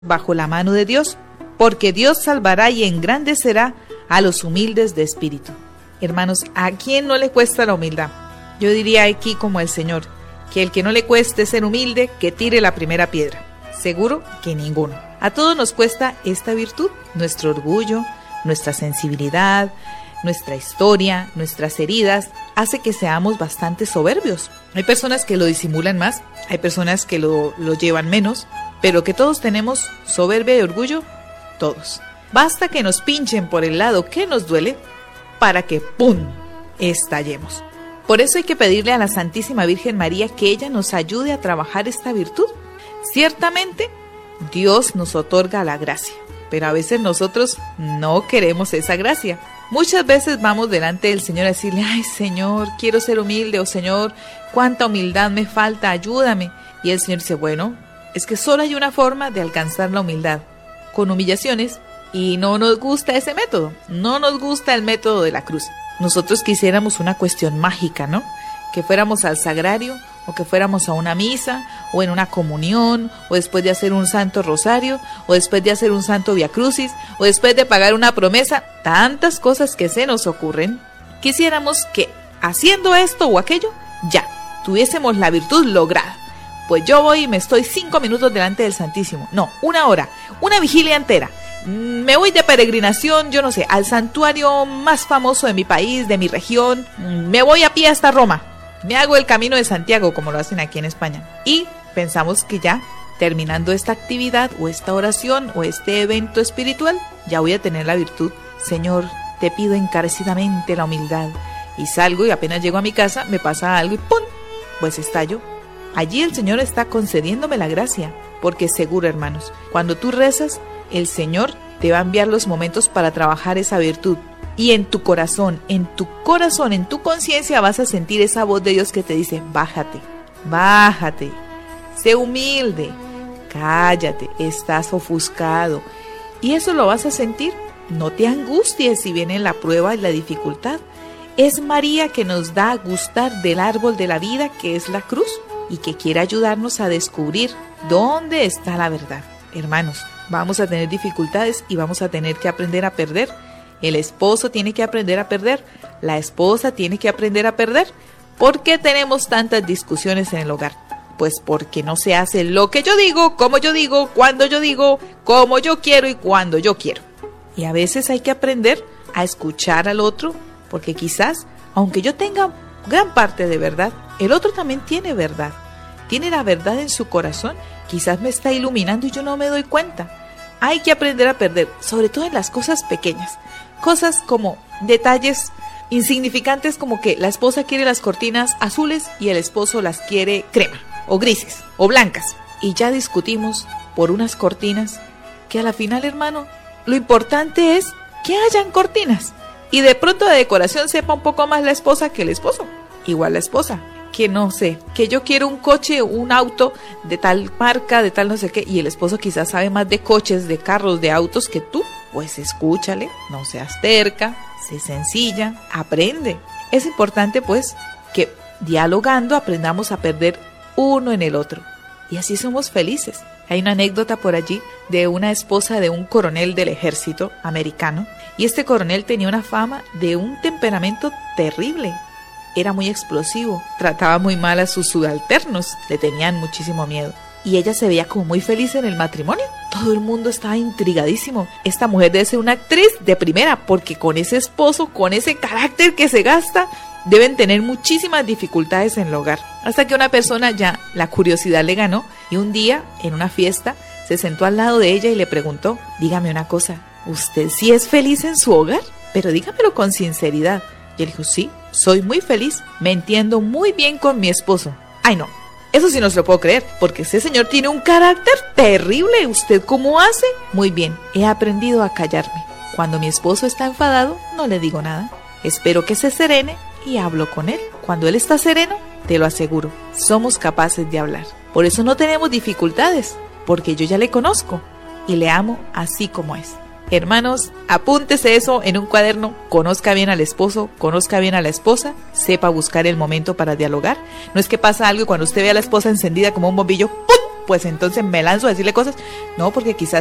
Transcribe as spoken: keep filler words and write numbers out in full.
bajo la mano de Dios, porque Dios salvará y engrandecerá a los humildes de espíritu. Hermanos, ¿a quién no le cuesta la humildad? Yo diría aquí como el Señor, que el que no le cueste ser humilde, que tire la primera piedra. Seguro que ninguno. A todos nos cuesta esta virtud, nuestro orgullo, nuestra sensibilidad, nuestra historia, nuestras heridas, hace que seamos bastante soberbios. Hay personas que lo disimulan más, hay personas que lo, lo llevan menos, pero que todos tenemos soberbia y orgullo, todos. Basta que nos pinchen por el lado que nos duele para que ¡pum!, estallemos. Por eso hay que pedirle a la Santísima Virgen María que ella nos ayude a trabajar esta virtud. Ciertamente, Dios nos otorga la gracia, pero a veces nosotros no queremos esa gracia. Muchas veces vamos delante del Señor a decirle, ay Señor, quiero ser humilde, o Señor, cuánta humildad me falta, ayúdame. Y el Señor dice, bueno, es que solo hay una forma de alcanzar la humildad, con humillaciones, y no nos gusta ese método, no nos gusta el método de la cruz. Nosotros quisiéramos una cuestión mágica, ¿no? Que fuéramos al sagrario, o que fuéramos a una misa, o en una comunión, o después de hacer un santo rosario, o después de hacer un santo viacrucis, o después de pagar una promesa, tantas cosas que se nos ocurren. Quisiéramos que haciendo esto o aquello, ya, tuviésemos la virtud lograda. Pues yo voy y me estoy cinco minutos delante del Santísimo, no, una hora, una vigilia entera. Me voy de peregrinación, yo no sé, al santuario más famoso de mi país, de mi región, me voy a pie hasta Roma. Me hago el camino de Santiago, como lo hacen aquí en España. Y pensamos que ya, terminando esta actividad, o esta oración, o este evento espiritual, ya voy a tener la virtud. Señor, te pido encarecidamente la humildad. Y salgo y apenas llego a mi casa, me pasa algo y ¡pum!, pues estallo. Allí el Señor está concediéndome la gracia. Porque seguro, hermanos, cuando tú rezas, el Señor te va a enviar los momentos para trabajar esa virtud. Y en tu corazón, en tu corazón, en tu conciencia vas a sentir esa voz de Dios que te dice, bájate, bájate, sé humilde, cállate, estás ofuscado. Y eso lo vas a sentir, no te angusties si viene la prueba y la dificultad. Es María que nos da a gustar del árbol de la vida que es la cruz y que quiere ayudarnos a descubrir dónde está la verdad. Hermanos, vamos a tener dificultades y vamos a tener que aprender a perder. El esposo tiene que aprender a perder, la esposa tiene que aprender a perder. ¿Por qué tenemos tantas discusiones en el hogar? Pues porque no se hace lo que yo digo, como yo digo, cuando yo digo, como yo quiero y cuando yo quiero. Y a veces hay que aprender a escuchar al otro, porque quizás, aunque yo tenga gran parte de verdad, el otro también tiene verdad. Tiene la verdad en su corazón, quizás me está iluminando y yo no me doy cuenta. Hay que aprender a perder, sobre todo en las cosas pequeñas. Cosas como detalles insignificantes, como que la esposa quiere las cortinas azules y el esposo las quiere crema, o grises, o blancas. Y ya discutimos por unas cortinas que a la final, hermano, lo importante es que hayan cortinas. Y de pronto de decoración sepa un poco más la esposa que el esposo. Igual la esposa, que no sé, que yo quiero un coche, un auto de tal marca, de tal no sé qué, y el esposo quizás sabe más de coches, de carros, de autos que tú. Pues escúchale, no seas terca, sé sencilla, aprende. Es importante pues que dialogando aprendamos a perder uno en el otro. Y así somos felices. Hay una anécdota por allí de una esposa de un coronel del ejército americano. Y este coronel tenía una fama de un temperamento terrible. Era muy explosivo, trataba muy mal a sus subalternos, le tenían muchísimo miedo. Y ella se veía como muy feliz en el matrimonio. Todo el mundo estaba intrigadísimo. Esta mujer debe ser una actriz de primera, porque con ese esposo, con ese carácter que se gasta, deben tener muchísimas dificultades en el hogar. Hasta que una persona ya la curiosidad le ganó y un día, en una fiesta, se sentó al lado de ella y le preguntó, dígame una cosa, ¿usted sí es feliz en su hogar? Pero dígamelo con sinceridad. Y él dijo, sí, soy muy feliz, me entiendo muy bien con mi esposo. Ay no, eso sí no se lo puedo creer, porque ese señor tiene un carácter terrible. ¿Usted cómo hace? Muy bien, he aprendido a callarme. Cuando mi esposo está enfadado, no le digo nada. Espero que se serene y hablo con él. Cuando él está sereno, te lo aseguro, somos capaces de hablar. Por eso no tenemos dificultades, porque yo ya le conozco y le amo así como es. Hermanos, apúntese eso en un cuaderno, conozca bien al esposo, conozca bien a la esposa, sepa buscar el momento para dialogar. No es que pasa algo y cuando usted ve a la esposa encendida como un bombillo, ¡pum!, pues entonces me lanzo a decirle cosas. No, porque quizás